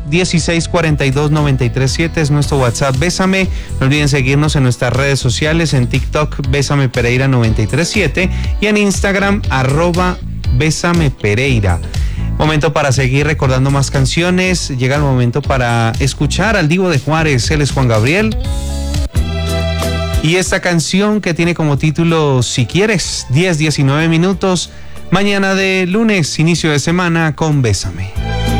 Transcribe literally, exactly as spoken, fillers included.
dieciséis cuarenta y dos noventa y tres siete es nuestro WhatsApp Bésame. No olviden seguirnos en nuestras redes sociales, en TikTok Bésame Pereira noventa y tres siete y en Instagram arroba Bésame Pereira. Momento para seguir recordando más canciones. Llega el momento para escuchar al Divo de Juárez. Él es Juan Gabriel. Y esta canción que tiene como título Si Quieres, diez diecinueve minutos. Mañana de lunes, inicio de semana con Bésame.